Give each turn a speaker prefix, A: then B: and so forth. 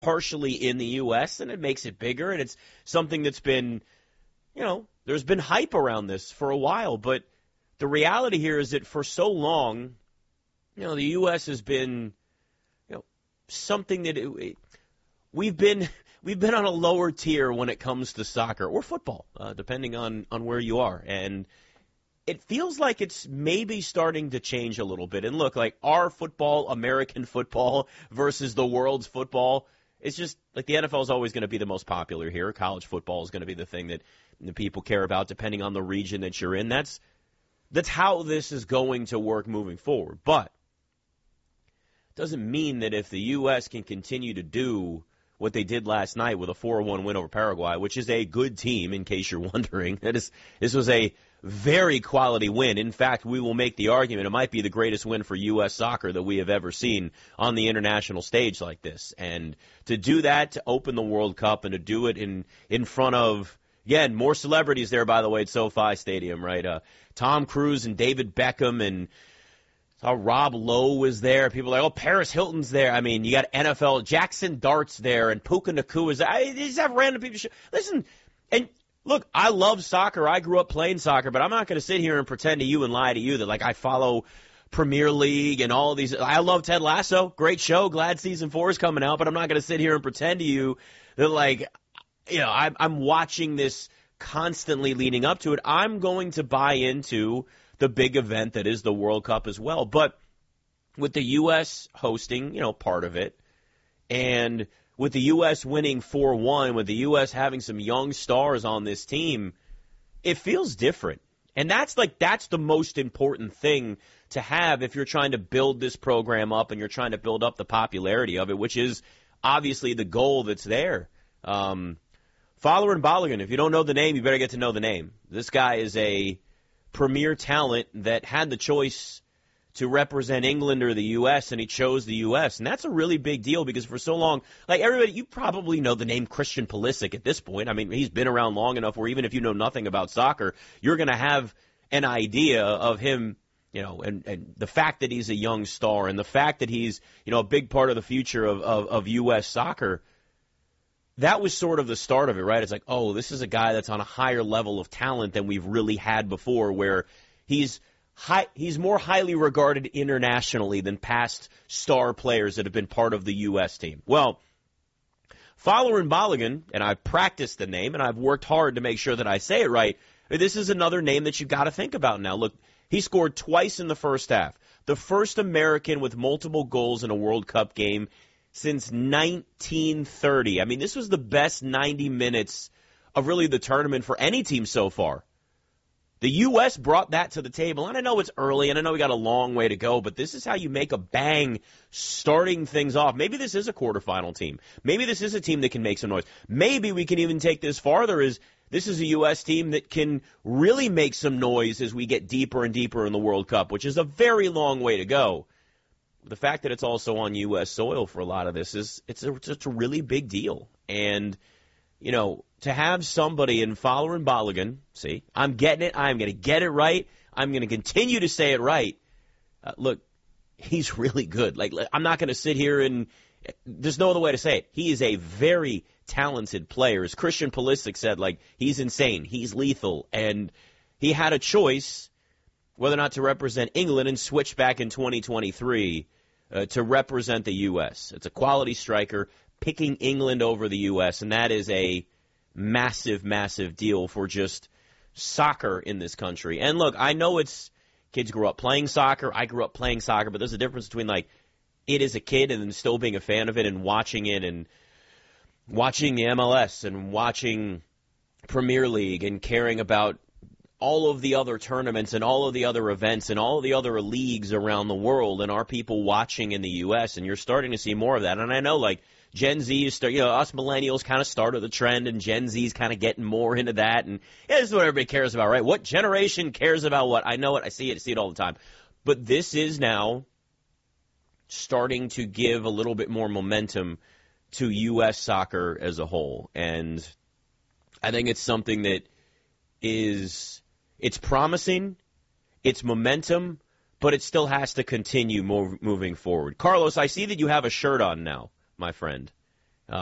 A: partially in the U.S., and it makes it bigger, and it's something that's been, there's been hype around this for a while, but the reality here is that for so long, the U.S. has been, something that we've been on a lower tier when it comes to soccer or football, depending on where you are. And it feels like it's maybe starting to change a little bit. And look, like our football, American football versus the world's football, it's just like the NFL is always going to be the most popular here. College football is going to be the thing that the people care about depending on the region that you're in. That's how this is going to work moving forward. But it doesn't mean that if the U.S. can continue to do what they did last night with a 4-1 win over Paraguay, which is a good team, in case you're wondering. This was a very quality win. In fact, we will make the argument it might be the greatest win for U.S. soccer that we have ever seen on the international stage like this. And to do that, to open the World Cup, and to do it in front of, again, more celebrities there, by the way, at SoFi Stadium, right? Tom Cruise and David Beckham, and Rob Lowe was there. People are like, Paris Hilton's there. I mean, you got NFL, Jackson Dart's there, and Puka Nakua's there. They just have random people. Listen, and look, I love soccer. I grew up playing soccer, but I'm not going to sit here and pretend to you and lie to you that, like, I follow Premier League and all these. I love Ted Lasso. Great show. Glad season 4 is coming out, but I'm not going to sit here and pretend to you that, like, I'm watching this constantly leading up to it. I'm going to buy into the big event that is the World Cup as well. But with the U.S. hosting, part of it, and with the U.S. winning 4-1, with the U.S. having some young stars on this team, it feels different. And that's the most important thing to have if you're trying to build this program up and you're trying to build up the popularity of it, which is obviously the goal that's there. Fowler and Balogun, if you don't know the name, you better get to know the name. This guy is a premier talent that had the choice to represent England or the U.S., and he chose the U.S., and that's a really big deal because for so long, like everybody, you probably know the name Christian Pulisic at this point. I mean, he's been around long enough where even if you know nothing about soccer, you're going to have an idea of him, and the fact that he's a young star and the fact that he's, a big part of the future of U.S. soccer. That was sort of the start of it, right? It's like, this is a guy that's on a higher level of talent than we've really had before, where he's more highly regarded internationally than past star players that have been part of the U.S. team. Well, Fowler and Balogun, and I've practiced the name, and I've worked hard to make sure that I say it right, this is another name that you've got to think about now. Look, he scored twice in the first half. The first American with multiple goals in a World Cup game since 1930. I mean, this was the best 90 minutes of really the tournament for any team so far. The U.S. brought that to the table, and I know it's early, and I know we got a long way to go, but this is how you make a bang starting things off. Maybe this is a quarterfinal team. Maybe this is a team that can make some noise. Maybe we can even take this farther as this is a U.S. team that can really make some noise as we get deeper and deeper in the World Cup, which is a very long way to go. The fact that it's also on U.S. soil for a lot of this it's a really big deal. And, to have somebody in Fowler and Balogun, see, I'm getting it. I'm going to get it right. I'm going to continue to say it right. Look, he's really good. Like, I'm not going to sit here and there's no other way to say it. He is a very talented player. As Christian Pulisic said, he's insane. He's lethal. And he had a choice whether or not to represent England and switch back in 2023 to represent the U.S. It's a quality striker picking England over the U.S., and that is a massive, massive deal for just soccer in this country. And look, I know kids grew up playing soccer. I grew up playing soccer, but there's a difference between it as a kid and then still being a fan of it and watching the MLS and watching Premier League and caring about all of the other tournaments and all of the other events and all of the other leagues around the world and our people watching in the U.S., and you're starting to see more of that. And I know, Gen Z is us millennials kind of started the trend, and Gen Z is kind of getting more into that. And this is what everybody cares about, right? What generation cares about what? I know it. I see it all the time. But this is now starting to give a little bit more momentum to U.S. soccer as a whole. And I think it's something that it's promising, it's momentum, but it still has to continue moving forward. Carlos, I see that you have a shirt on now, my friend.